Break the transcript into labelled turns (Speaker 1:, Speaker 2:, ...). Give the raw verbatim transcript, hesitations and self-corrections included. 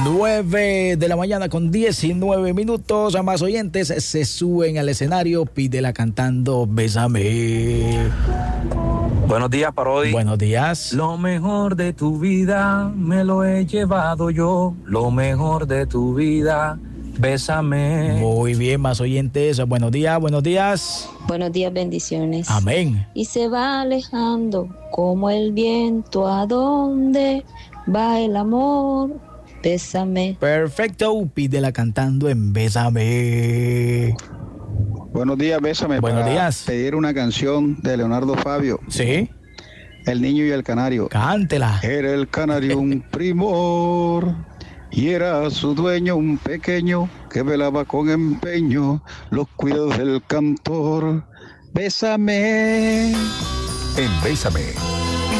Speaker 1: nueve de la mañana con diecinueve minutos. A más oyentes se suben al escenario. Pídela cantando Bésame.
Speaker 2: Buenos días, Parodi.
Speaker 1: Buenos días.
Speaker 2: Lo mejor de tu vida me lo he llevado yo. Lo mejor de tu vida, bésame.
Speaker 1: Muy bien, más oyentes. Buenos días, buenos días.
Speaker 3: Buenos días, bendiciones.
Speaker 1: Amén.
Speaker 3: Y se va alejando como el viento. ¿A dónde va el amor? Bésame.
Speaker 1: Perfecto. Pídela cantando en Bésame.
Speaker 4: Buenos días, Bésame.
Speaker 1: Buenos
Speaker 4: para
Speaker 1: días.
Speaker 4: pedir una canción de Leonardo Fabio.
Speaker 1: Sí.
Speaker 4: El niño y el canario.
Speaker 1: Cántela.
Speaker 4: Era el canario un primor y era su dueño un pequeño que velaba con empeño los cuidados del cantor. Bésame.
Speaker 5: En Bésame,